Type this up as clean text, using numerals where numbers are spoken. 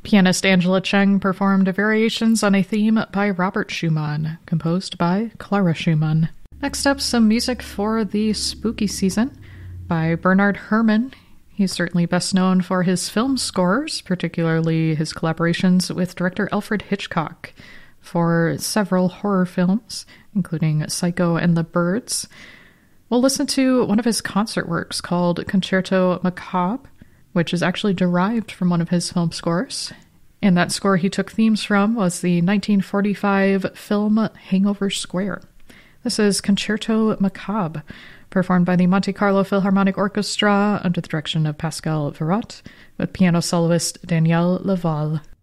Pianist Angela Cheng performed variations on a theme by Robert Schumann, composed by Clara Schumann. Next up, some music for the spooky season by Bernard Herrmann. He's certainly best known for his film scores, particularly his collaborations with director Alfred Hitchcock for several horror films, including Psycho and the Birds. We'll listen to one of his concert works called Concerto Macabre, which is actually derived from one of his film scores. And that score he took themes from was the 1945 film Hangover Square. This is Concerto Macabre, performed by the Monte Carlo Philharmonic Orchestra under the direction of Pascal Verrot, with piano soloist Danielle Laval.